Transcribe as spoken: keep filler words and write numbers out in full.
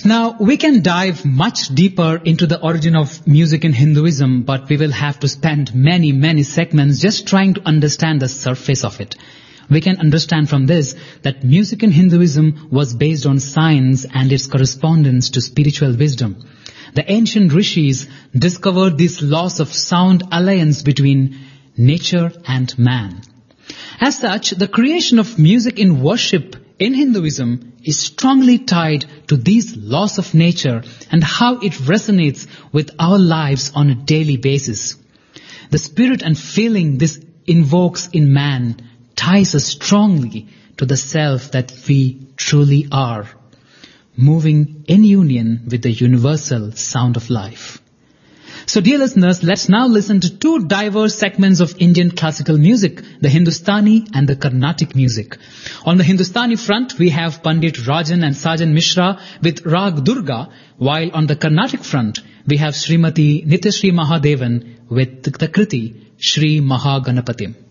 Now, we can dive much deeper into the origin of music in Hinduism, but we will have to spend many, many segments just trying to understand the surface of it. We can understand from this that music in Hinduism was based on science and its correspondence to spiritual wisdom. The ancient rishis discovered this laws of sound alliance between nature and man. As such, the creation of music in worship in Hinduism is strongly tied to these laws of nature and how it resonates with our lives on a daily basis. The spirit and feeling this invokes in man ties us strongly to the self that we truly are, moving in union with the universal sound of life. So dear listeners, let's now listen to two diverse segments of Indian classical music, the Hindustani and the Carnatic music. On the Hindustani front, we have Pandit Rajan and Sajan Mishra with Rag Durga, while on the Carnatic front, we have Srimati Nityashree Mahadevan with the Kriti Shri Mahaganapatim.